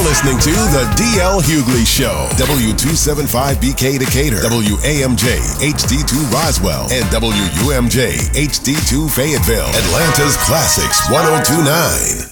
You're listening to The D.L. Hughley Show. W275BK Decatur, WAMJ HD2 Roswell, and WUMJ HD2 Fayetteville. Atlanta's Classics 1029.